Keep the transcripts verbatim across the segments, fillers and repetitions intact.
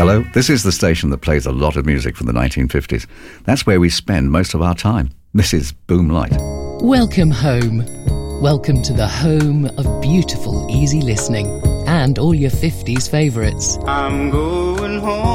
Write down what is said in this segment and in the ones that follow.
Hello, this is the station that plays a lot of music from the nineteen fifties. That's where we spend most of our time. This is Boom Light. Welcome home. Welcome to the home of beautiful, easy listening and all your fifties favourites. I'm going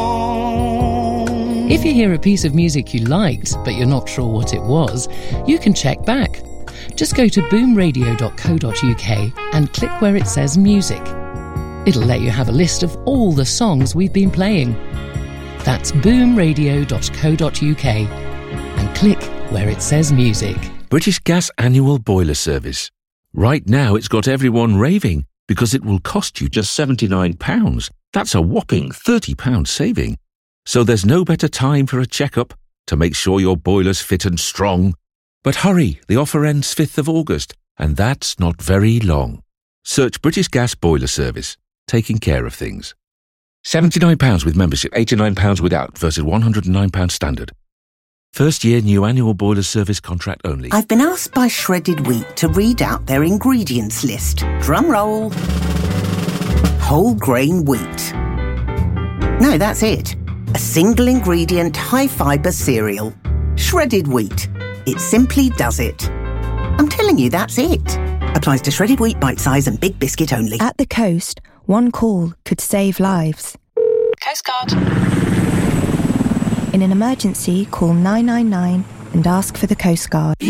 home. If you hear a piece of music you liked, but you're not sure what it was, you can check back. Just go to boom radio dot co dot uk and click where it says music. It'll let you have a list of all the songs we've been playing. That's boom radio dot co dot uk and click where it says music. British Gas Annual Boiler Service. Right now it's got everyone raving because it will cost you just seventy-nine pounds. That's a whopping thirty pounds saving. So there's no better time for a checkup to make sure your boiler's fit and strong. But hurry, the offer ends fifth of August, and that's not very long. Search British Gas Boiler Service. Taking care of things. seventy-nine pounds with membership, eighty-nine pounds without versus one hundred and nine pounds standard. First year new annual boiler service contract only. I've been asked by Shredded Wheat to read out their ingredients list. Drum roll. Whole grain wheat. No, that's it. A single ingredient high fibre cereal. Shredded Wheat. It simply does it. I'm telling you, that's it. Applies to shredded wheat, bite size and big biscuit only. At the coast, one call could save lives. Coast Guard. In an emergency, call nine nine nine and ask for the Coast Guard.